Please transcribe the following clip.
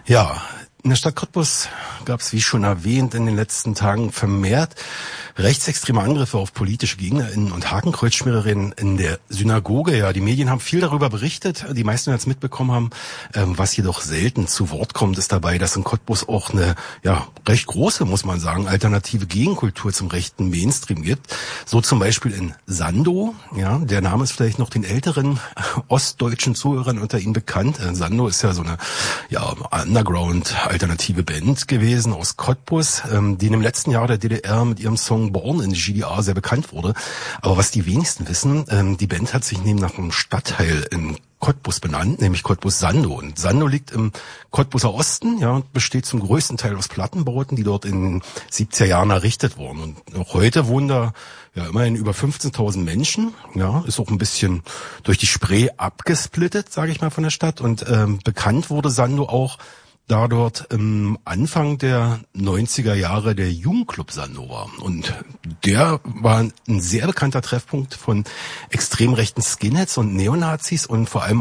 Ja, in der Stadt Cottbus gab es, wie schon erwähnt, in den letzten Tagen vermehrt rechtsextreme Angriffe auf politische GegnerInnen und Hakenkreuzschmiererinnen in der Synagoge. Ja, die Medien haben viel darüber berichtet. Die meisten werden es mitbekommen haben. Was jedoch selten zu Wort kommt, ist dabei, dass in Cottbus auch eine recht große, muss man sagen, alternative Gegenkultur zum rechten Mainstream gibt. So zum Beispiel in Sandow. Ja, der Name ist vielleicht noch den älteren ostdeutschen Zuhörern unter Ihnen bekannt. Sandow ist ja so eine Underground-alternative Band gewesen aus Cottbus, die in dem letzten Jahr der DDR mit ihrem Song Born in the GDR sehr bekannt wurde. Aber was die wenigsten wissen, die Band hat sich nach einem Stadtteil in Cottbus benannt, nämlich Cottbus-Sandow. Und Sandow liegt im Cottbuser Osten, ja, und besteht zum größten Teil aus Plattenbauten, die dort in den 70er Jahren errichtet wurden. Und auch heute wohnen da immerhin über 15.000 Menschen. Ja, ist auch ein bisschen durch die Spree abgesplittet, sage ich mal, von der Stadt. Und bekannt wurde Sandow auch, da dort im Anfang der 90er Jahre der Jugendclub Sandow war. Und der war ein sehr bekannter Treffpunkt von extrem rechten Skinheads und Neonazis und vor allem